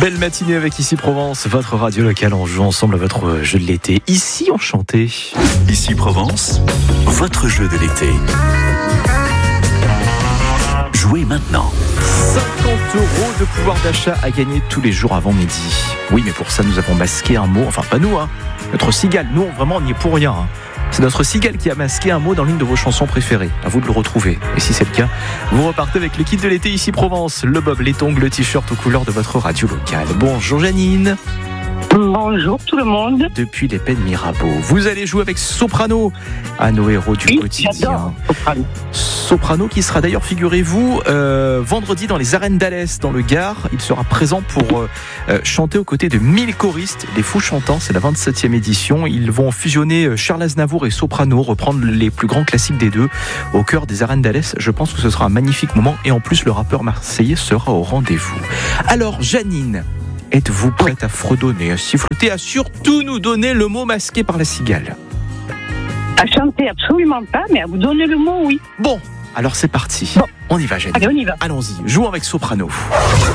Belle matinée avec Ici Provence, votre radio locale. On joue ensemble à votre jeu de l'été. Ici Enchanté. Ici Provence, votre jeu de l'été. Jouez maintenant. 50 € de pouvoir d'achat à gagner tous les jours avant midi. Oui, mais pour ça, nous avons masqué un mot. Enfin, pas nous, hein. Notre cigale. Nous, vraiment, on n'y est pour rien, hein. C'est notre cigale qui a masqué un mot dans l'une de vos chansons préférées. À vous de le retrouver. Et si c'est le cas, vous repartez avec le kit de l'été Ici Provence. Le bob, les tongs, le t-shirt aux couleurs de votre radio locale. Bonjour Janine. Bonjour tout le monde. Depuis les Pennes Mirabeau, vous allez jouer avec Soprano, à nos héros du quotidien. J'adore Soprano. Soprano qui sera d'ailleurs, figurez-vous, vendredi dans les arènes d'Alès, dans le Gard. Il sera présent pour chanter aux côtés de 1000 choristes, les Fous Chantants. C'est la 27e édition. Ils vont fusionner Charles Aznavour et Soprano, reprendre les plus grands classiques des deux au cœur des arènes d'Alès. Je pense que ce sera un magnifique moment et en plus le rappeur marseillais sera au rendez-vous. Alors Janine, êtes-vous prête à fredonner, à siffloter, à surtout nous donner le mot masqué par la cigale? À chanter absolument pas, mais à vous donner le mot, oui. Bon, alors c'est parti. Bon. On y va, Janine. Allez, on y va. Allons-y, jouons avec Soprano.